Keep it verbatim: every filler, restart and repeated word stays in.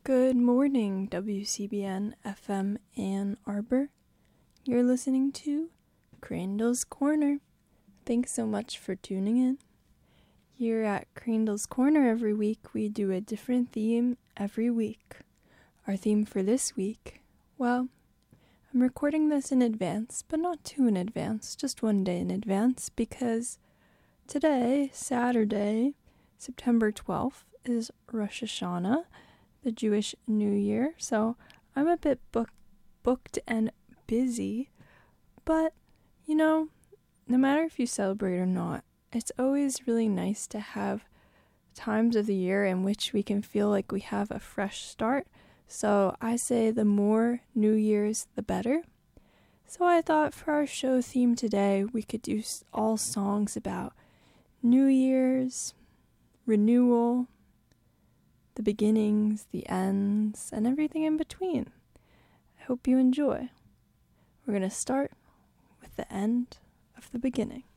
Good morning, W C B N F M Ann Arbor. You're listening to Crandall's Corner. Thanks so much for tuning in. Here at Crandall's Corner every week, we do a different theme every week. Our theme for this week, well, I'm recording this in advance, but not too in advance, just one day in advance, because today, Saturday, September twelfth, is Rosh Hashanah, the Jewish New Year, so I'm a bit book- booked and busy, but, you know, no matter if you celebrate or not, it's always really nice to have times of the year in which we can feel like we have a fresh start, so I say the more New Year's, the better. So I thought for our show theme today, we could do all songs about New Year's, renewal, the beginnings, the ends, and everything in between. I hope you enjoy. We're going to start with the end of the beginning.